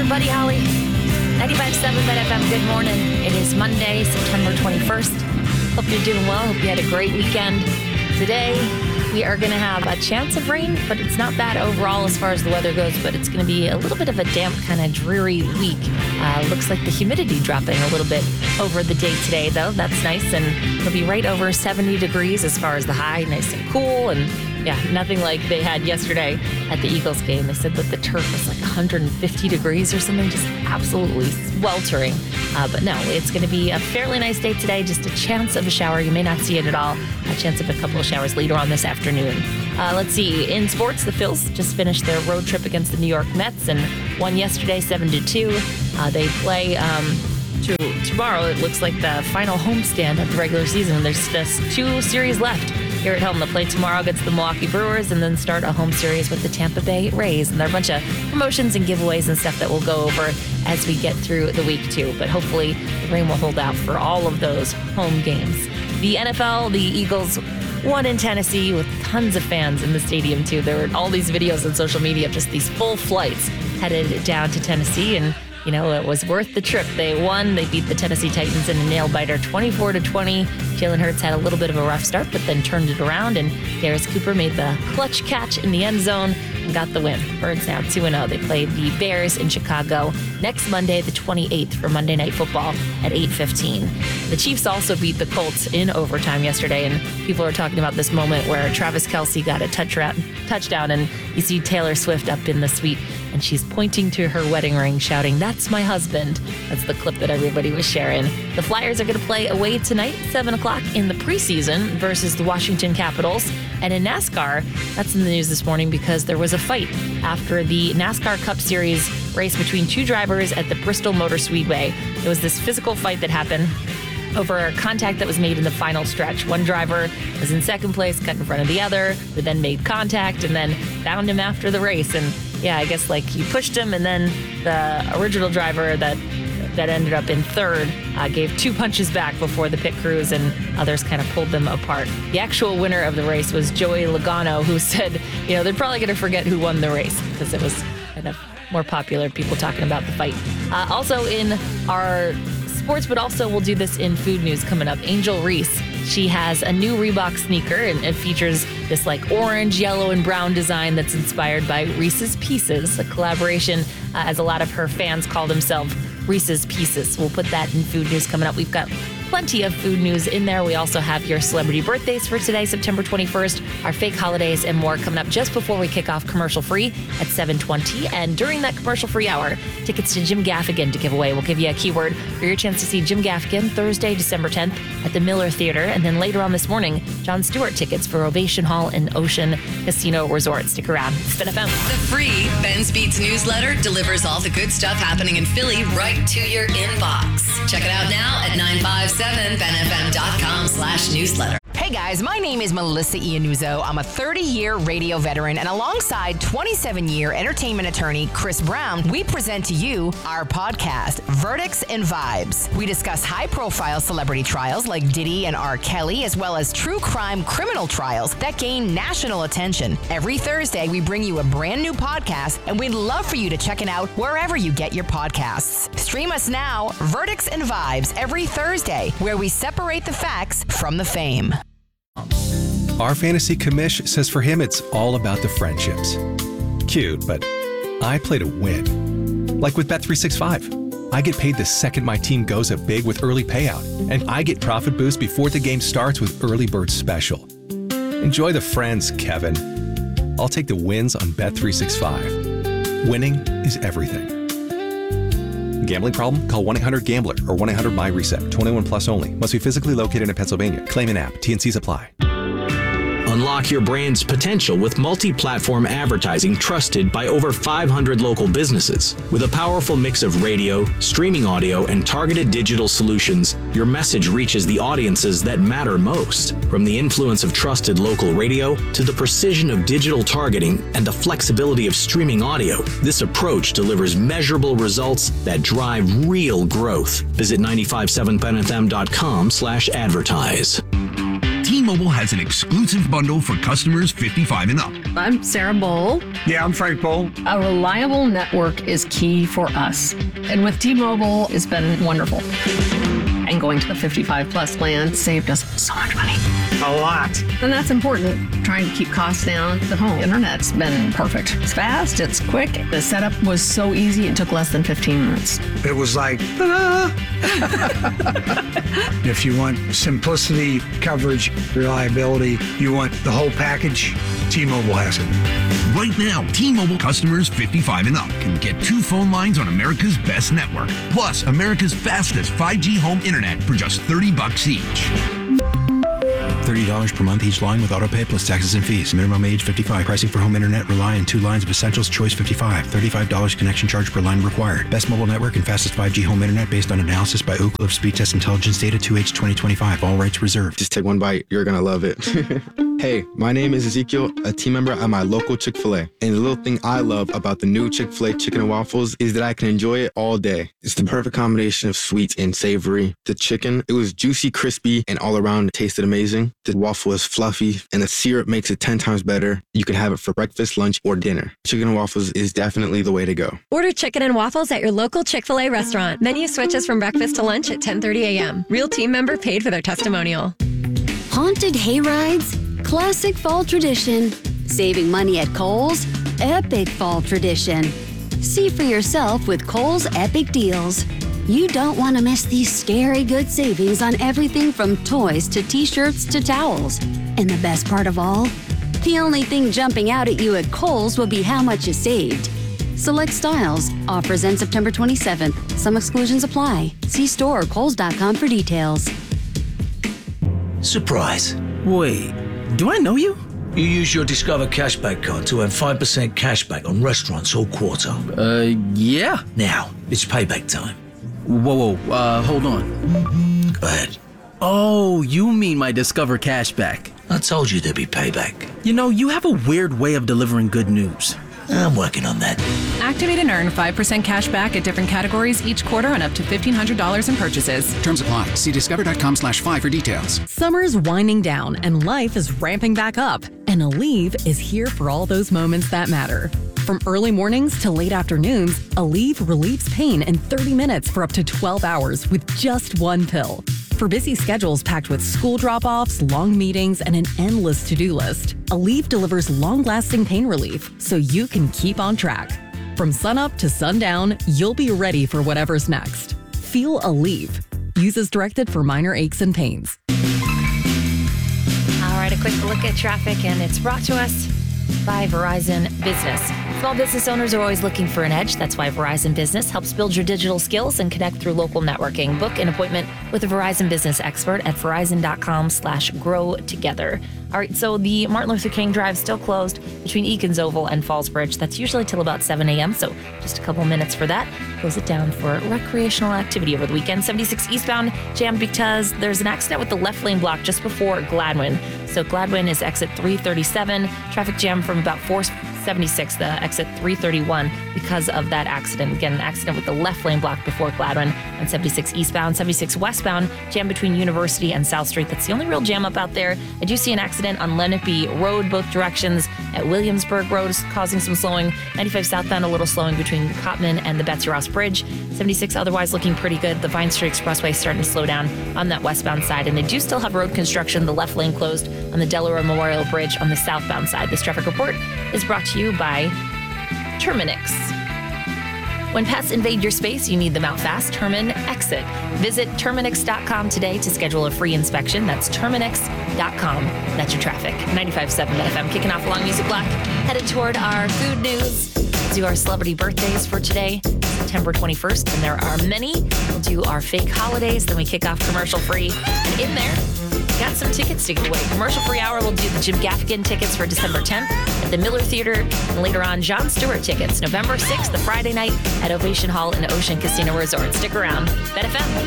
here, Buddy Holly. 95.7 Bet FM, good morning. It is Monday, September 21st. Hope you're doing well. Hope you had a great weekend. Today, we are going to have a chance of rain, but it's not bad overall as far as the weather goes, but it's going to be a little bit of a damp, kind of dreary week. Looks like the humidity dropping a little bit over the day today, though. That's nice, and it'll be right over 70 degrees as far as the high, nice and cool, and yeah, nothing like they had yesterday at the Eagles game. They said that the turf was like 150 degrees or something, just absolutely sweltering. But no, it's going to be a fairly nice day today, just a chance of a shower. You may not see it at all. A chance of a couple of showers later on this afternoon. Let's see, in sports, the Phils just finished their road trip against the New York Mets and won yesterday 7-2. They play tomorrow. It looks like the final homestand of the regular season. There's just 2 series left here at home. They'll play tomorrow against the Milwaukee Brewers and then start a home series with the Tampa Bay Rays. And there are a bunch of promotions and giveaways and stuff that we'll go over as we get through the week too. But hopefully the rain will hold out for all of those home games. The NFL, the Eagles won in Tennessee with tons of fans in the stadium too. There were all these videos on social media of just these full flights headed down to Tennessee, and you know, it was worth the trip. They won. They beat the Tennessee Titans in a nail-biter 24-20. Jalen Hurts had a little bit of a rough start, but then turned it around, and Darius Cooper made the clutch catch in the end zone and got the win. Birds now 2-0. They play the Bears in Chicago next Monday, the 28th, for Monday Night Football at 8:15. The Chiefs also beat the Colts in overtime yesterday, and people are talking about this moment where Travis Kelce got a touchdown, and you see Taylor Swift up in the suite, and she's pointing to her wedding ring, shouting, "That's my husband." That's the clip that everybody was sharing. The Flyers are going to play away tonight, 7 o'clock in the preseason versus the Washington Capitals. And in NASCAR, that's in the news this morning because there was a fight after the NASCAR Cup Series race between 2 drivers at the Bristol Motor Speedway. There was this physical fight that happened over a contact that was made in the final stretch. One driver was in second place, cut in front of the other, but then made contact and then found him after the race. And yeah, I guess like he pushed him, and then the original driver that ended up in third gave 2 punches back before the pit crews, and others kind of pulled them apart. The actual winner of the race was Joey Logano, who said, you know, they're probably going to forget who won the race because it was kind of more popular, people talking about the fight. Also in our sports, but also we'll do this in food news coming up. Angel Reese, she has a new Reebok sneaker, and it features this like orange, yellow, and brown design that's inspired by Reese's Pieces, a collaboration as a lot of her fans call themselves Reese's Pieces. We'll put that in food news coming up. We've got plenty of food news in there. We also have your celebrity birthdays for today, September 21st, our fake holidays, and more coming up just before we kick off commercial free at 7:20. And during that commercial free hour, tickets to Jim Gaffigan to give away. We'll give you a keyword for your chance to see Jim Gaffigan Thursday, December 10th at the Miller Theater. And then later on this morning, Jon Stewart tickets for Ovation Hall and Ocean Casino Resort. Stick around. It's Ben FM. The free Ben's Beats newsletter delivers all the good stuff happening in Philly right to your inbox. Check it out now at 957benfm.com/newsletter. Hey guys, my name is Melissa Iannuzzo. I'm a 30-year radio veteran, and alongside 27-year entertainment attorney Chris Brown, we present to you our podcast, Verdicts and Vibes. We discuss high-profile celebrity trials like Diddy and R. Kelly, as well as true crime criminal trials that gain national attention. Every Thursday, we bring you a brand new podcast, and we'd love for you to check it out wherever you get your podcasts. Stream us now, Verdicts and Vibes, every Thursday, where we separate the facts from the fame. Our fantasy commish says for him it's all about the friendships. Cute, but I play to win. Like with Bet365. I get paid the second my team goes up big with early payout, and I get profit boost before the game starts with Early Bird Special. Enjoy the friends, Kevin. I'll take the wins on Bet365. Winning is everything. Gambling problem? Call 1-800-GAMBLER or 1-800-MY-RESET. 21 plus only. Must be physically located in Pennsylvania. Claim an app. T&Cs apply. Unlock your brand's potential with multi-platform advertising trusted by over 500 local businesses. With a powerful mix of radio, streaming audio, and targeted digital solutions, your message reaches the audiences that matter most. From the influence of trusted local radio to the precision of digital targeting and the flexibility of streaming audio, this approach delivers measurable results that drive real growth. Visit 957benfm.com/advertise. T-Mobile has an exclusive bundle for customers 55 and up. I'm Sarah Bowl. Yeah, I'm Frank Bowl. A reliable network is key for us. And with T-Mobile, it's been wonderful. And going to the 55 plus plan saved us so much money. A lot. And that's important. Trying to keep costs down. The home internet's been perfect. It's fast, it's quick. The setup was so easy, it took less than 15 minutes. It was like, ta-da! If you want simplicity, coverage, reliability, you want the whole package, T-Mobile has it. Right now, T-Mobile customers 55 and up can get 2 phone lines on America's best network, plus America's fastest 5G home internet for just $30 each. $30 per month each line with autopay plus taxes and fees. Minimum age 55. Pricing for home internet rely on 2 lines of Essentials Choice 55. $35 connection charge per line required. Best mobile network and fastest 5G home internet based on analysis by Ookla of Speed Test Intelligence data 2H 2025. All rights reserved. Just take one bite. You're going to love it. Hey, my name is Ezekiel, a team member at my local Chick-fil-A. And the little thing I love about the new Chick-fil-A chicken and waffles is that I can enjoy it all day. It's the perfect combination of sweet and savory. The chicken, it was juicy, crispy, and all around tasted amazing. The waffle is fluffy, and the syrup makes it 10 times better. You can have it for breakfast, lunch, or dinner. Chicken and waffles is definitely the way to go. Order chicken and waffles at your local Chick-fil-A restaurant. Menu switches from breakfast to lunch at 10:30 a.m. Real team member paid for their testimonial. Haunted hay rides? Classic fall tradition. Saving money at Kohl's? Epic fall tradition. See for yourself with Kohl's Epic Deals. You don't want to miss these scary good savings on everything from toys to t-shirts to towels. And the best part of all? The only thing jumping out at you at Kohl's will be how much you saved. Select styles. Offers end September 27th. Some exclusions apply. See store or Kohls.com for details. Surprise. Wait, do I know you? You use your Discover Cashback card to earn 5% cashback on restaurants all quarter. Yeah. Now, it's payback time. Whoa, hold on. Go ahead. Oh, you mean my Discover Cashback. I told you there'd be payback. You know, you have a weird way of delivering good news. I'm working on that. Activate and earn 5% cash back at different categories each quarter on up to $1,500 in purchases. Terms apply. See discover.com/5 for details. Summer's winding down and life is ramping back up. And Aleve is here for all those moments that matter. From early mornings to late afternoons, Aleve relieves pain in 30 minutes for up to 12 hours with just one pill. For busy schedules packed with school drop-offs, long meetings, and an endless to-do list, Aleve delivers long-lasting pain relief so you can keep on track. From sunup to sundown, you'll be ready for whatever's next. Feel Aleve. Use as directed for minor aches and pains. All right, a quick look at traffic, and it's brought to us by Verizon Business. Small business owners are always looking for an edge. That's why Verizon Business helps build your digital skills and connect through local networking. Book an appointment with a Verizon Business expert at verizon.com/grow together. All right, so the Martin Luther King Drive still closed between Eakins Oval and Fallsbridge. That's usually till about 7 a.m., so just a couple minutes for that. Close it down for recreational activity over the weekend. 76 eastbound jammed because there's an accident with the left lane block just before Gladwin. So Gladwin is exit 337. Traffic jam from about 476, the exit 331, because of that accident. Again, an accident with the left lane block before Gladwin on 76 eastbound. 76 westbound, jam between University and South Street. That's the only real jam up out there. I do see an accident on Lenape Road, both directions at Williamsburg Road, is causing some slowing. 95 southbound, a little slowing between Cottman and the Betsy Ross Bridge. 76 otherwise looking pretty good. The Vine Street Expressway starting to slow down on that westbound side. And they do still have road construction, the left lane closed on the Delaware Memorial Bridge on the southbound side. This traffic report is brought to you by Terminix. When pests invade your space, you need them out fast. Termin Exit. Visit Terminix.com today to schedule a free inspection. That's Terminix.com. That's your traffic. 95.7 FM kicking off along Music Block. Headed toward our food news. We'll do our celebrity birthdays for today, September 21st, and there are many. We'll do our fake holidays, then we kick off commercial free. And in there, got some tickets to give away. Commercial free hour, we'll do the Jim Gaffigan tickets for December 10th at the Miller Theater, and later on, Jon Stewart tickets, November 6th, the Friday night at Ovation Hall in Ocean Casino Resort. Stick around. Bet FM.